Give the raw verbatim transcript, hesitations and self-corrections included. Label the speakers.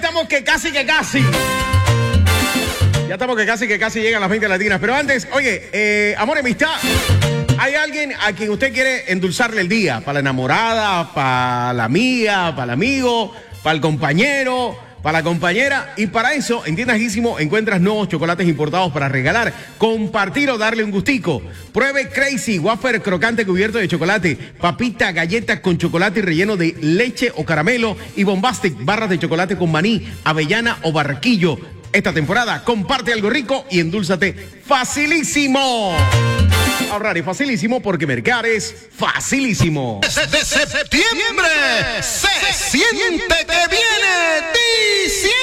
Speaker 1: estamos que casi, que casi. Ya estamos que casi, que casi llegan las veinte latinas. Pero antes, oye, eh, amor y amistad, ¿hay alguien a quien usted quiere endulzarle el día? Para la enamorada, para la amiga, para el amigo, para el compañero, para la compañera. Y para eso, en Tiendas Ísimo encuentras nuevos chocolates importados para regalar, compartir o darle un gustico. Pruebe Crazy, wafer crocante cubierto de chocolate, papita, galletas con chocolate y relleno de leche o caramelo, y Bombastic, barras de chocolate con maní, avellana o barquillo. Esta temporada, comparte algo rico y endúlzate facilísimo. Ahorrar es facilísimo porque mercar es facilísimo.
Speaker 2: Desde septiembre se siente que viene diciembre.